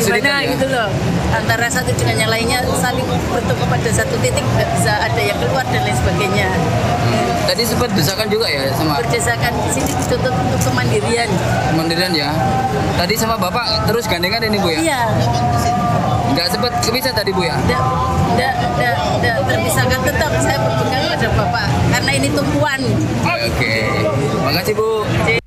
gimana ya? gitu loh. Antara satu dengan yang lainnya saling bertemu pada satu titik, nggak bisa ada yang keluar dan lain sebagainya. Tadi sempat desakan juga ya sama Berdesakan di sini dituntut untuk kemandirian. Mandirian ya. Tadi sama Bapak terus gandengan ini Bu ya? Iya, Nggak sempat kepisah tadi Bu ya? tidak terpisahkan, tetap saya berpegang pada Bapak karena ini tumpuan. Oke. Makasih Bu. Oke.